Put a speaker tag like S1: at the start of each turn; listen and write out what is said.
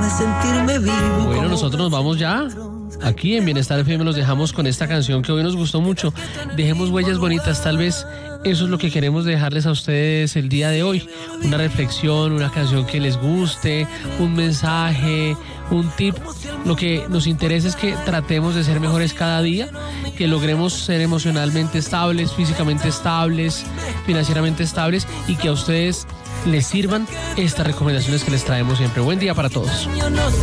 S1: sentirme vivo.
S2: Bueno, nosotros nos vamos ya. Aquí en Bienestar FM los dejamos con esta canción que hoy nos gustó mucho. Dejemos huellas bonitas, tal vez eso es lo que queremos dejarles a ustedes el día de hoy. Una reflexión, una canción que les guste, un mensaje, un tip. Lo que nos interesa es que tratemos de ser mejores cada día, que logremos ser emocionalmente estables, físicamente estables, financieramente estables y que a ustedes les sirvan estas recomendaciones que les traemos siempre. Buen día para todos.